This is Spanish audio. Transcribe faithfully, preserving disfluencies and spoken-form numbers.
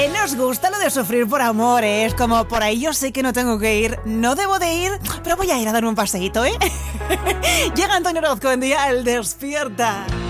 Que nos gusta lo de sufrir por amor, ¿eh? Es como, por ahí yo sé que no tengo que ir, no debo de ir, pero voy a ir a dar un paseíto, ¿eh? Llega Antonio Orozco en Día El Despierta.